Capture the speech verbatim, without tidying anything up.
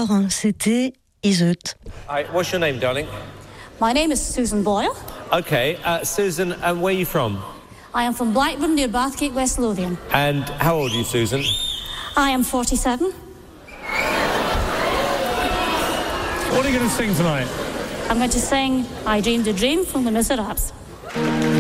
Alors, c'était Is It. Hi, what's your name, darling? My name is Susan Boyle. Okay, uh, Susan, and where are you from? I am from Blackburn near Bathgate, West Lothian. And how old are you, Susan? I am forty-seven. What are you going to sing tonight? I'm going to sing I Dreamed a Dream from Les Miserables.